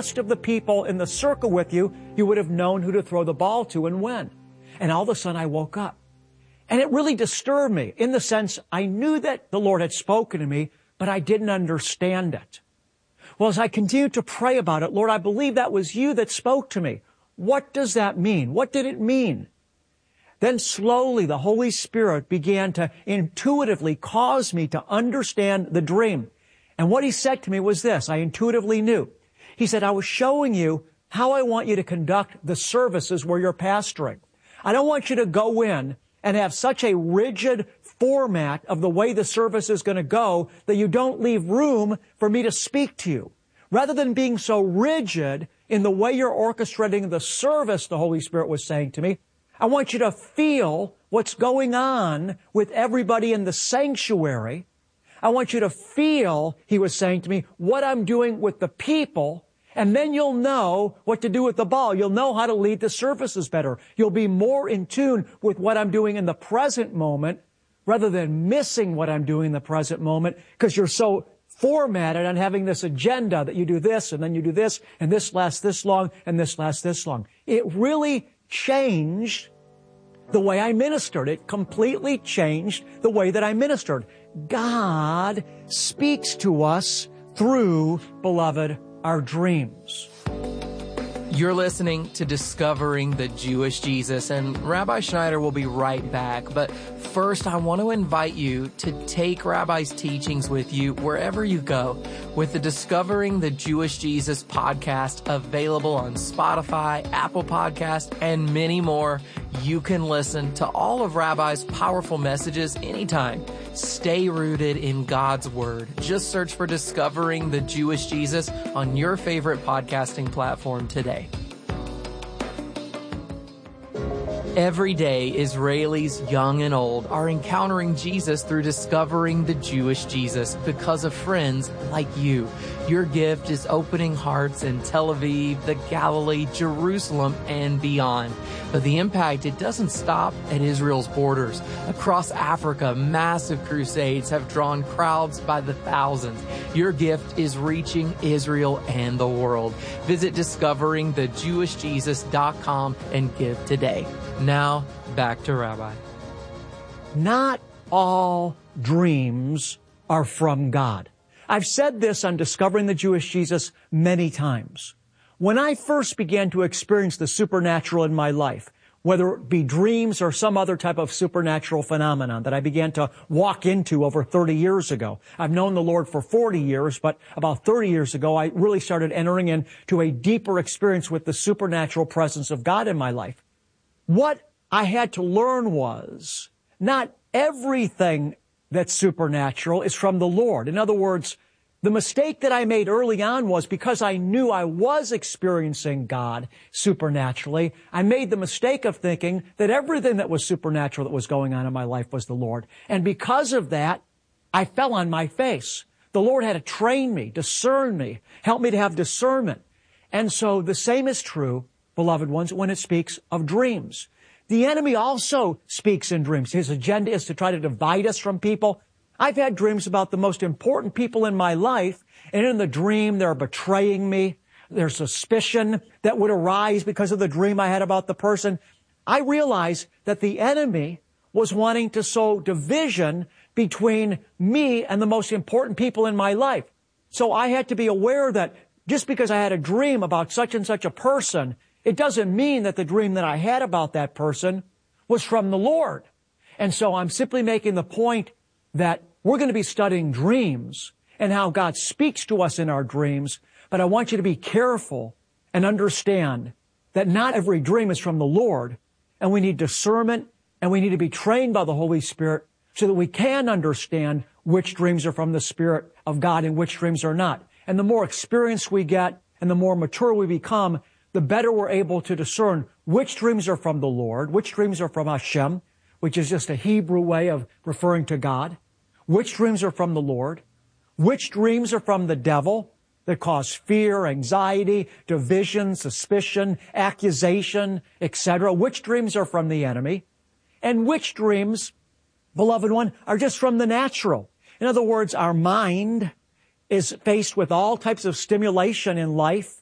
rest of the people in the circle with you, you would have known who to throw the ball to and when. And all of a sudden I woke up. And it really disturbed me in the sense I knew that the Lord had spoken to me, but I didn't understand it. Well, as I continued to pray about it, Lord, I believe that was you that spoke to me. What does that mean? What did it mean? Then slowly the Holy Spirit began to intuitively cause me to understand the dream. And what He said to me was this, I intuitively knew. He said, I was showing you how I want you to conduct the services where you're pastoring. I don't want you to go in and have such a rigid format of the way the service is going to go that you don't leave room for me to speak to you. Rather than being so rigid in the way you're orchestrating the service, the Holy Spirit was saying to me, I want you to feel what's going on with everybody in the sanctuary. I want you to feel, He was saying to me, what I'm doing with the people, and then you'll know what to do with the ball. You'll know how to lead the services better. You'll be more in tune with what I'm doing in the present moment rather than missing what I'm doing in the present moment because you're so formatted on having this agenda that you do this and then you do this and this lasts this long and this lasts this long. It really changed the way I ministered. It completely changed the way that I ministered. God speaks to us through, beloved, our dreams. You're listening to Discovering the Jewish Jesus, and Rabbi Schneider will be right back. But first, I want to invite you to take Rabbi's teachings with you wherever you go with the Discovering the Jewish Jesus podcast available on Spotify, Apple Podcast, and many more. You can listen to all of Rabbi's powerful messages anytime. Stay rooted in God's Word. Just search for Discovering the Jewish Jesus on your favorite podcasting platform today. Every day, Israelis young and old are encountering Jesus through Discovering the Jewish Jesus because of friends like you. Your gift is opening hearts in Tel Aviv, the Galilee, Jerusalem, and beyond. But the impact, it doesn't stop at Israel's borders. Across Africa, massive crusades have drawn crowds by the thousands. Your gift is reaching Israel and the world. Visit discoveringthejewishjesus.com and give today. Now, back to Rabbi. Not all dreams are from God. I've said this on Discovering the Jewish Jesus many times. When I first began to experience the supernatural in my life, whether it be dreams or some other type of supernatural phenomenon that I began to walk into over 30 years ago. I've known the Lord for 40 years, but about 30 years ago, I really started entering into a deeper experience with the supernatural presence of God in my life. What I had to learn was not everything that's supernatural is from the Lord. In other words, the mistake that I made early on was because I knew I was experiencing God supernaturally, I made the mistake of thinking that everything that was supernatural that was going on in my life was the Lord. And because of that, I fell on my face. The Lord had to train me, discern me, help me to have discernment. And so the same is true, beloved ones, when it speaks of dreams. The enemy also speaks in dreams. His agenda is to try to divide us from people. I've had dreams about the most important people in my life, and in the dream they're betraying me. There's suspicion that would arise because of the dream I had about the person. I realized that the enemy was wanting to sow division between me and the most important people in my life. So I had to be aware that just because I had a dream about such and such a person, it doesn't mean that the dream that I had about that person was from the Lord. And so I'm simply making the point that we're going to be studying dreams and how God speaks to us in our dreams, but I want you to be careful and understand that not every dream is from the Lord, and we need discernment, and we need to be trained by the Holy Spirit so that we can understand which dreams are from the Spirit of God and which dreams are not. And the more experience we get and the more mature we become, the better we're able to discern which dreams are from the Lord, which dreams are from Hashem, which is just a Hebrew way of referring to God, which dreams are from the Lord, which dreams are from the devil that cause fear, anxiety, division, suspicion, accusation, etc., which dreams are from the enemy, and which dreams, beloved one, are just from the natural. In other words, our mind is faced with all types of stimulation in life,